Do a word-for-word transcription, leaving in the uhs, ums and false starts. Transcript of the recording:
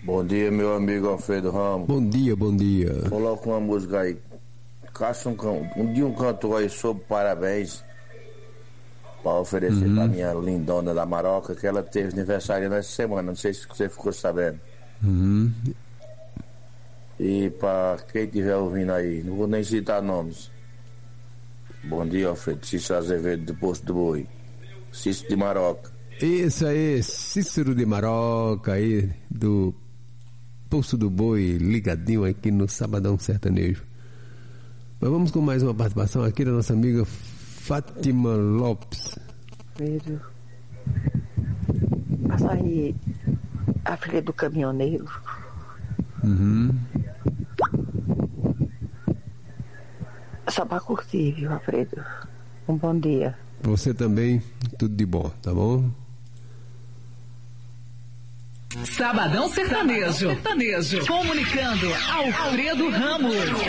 Bom dia, meu amigo Alfredo Ramos. Bom dia, bom dia. Coloca uma música aí. Caça um, can... um dia um cantor aí sobre parabéns para oferecer uhum. para minha lindona da Maroca, que ela teve aniversário nessa semana. Não sei se você ficou sabendo. Uhum. E para quem estiver ouvindo aí, não vou nem citar nomes. Bom dia, Alfredo. Cícero Azevedo do Posto do Boi. Cícero de Maroca. Isso aí, Cícero de Maroca aí, do Posto do Boi, ligadinho aqui no Sabadão Sertanejo. Mas vamos com mais uma participação aqui da nossa amiga Fátima Lopes. Vejo. Passa aí a filha do caminhoneiro. Uhum. Só pra curtir, viu, Alfredo? Um bom dia. Você também, tudo de bom, tá bom? Sabadão Sertanejo. Sertanejo. Comunicando Alfredo Ramos.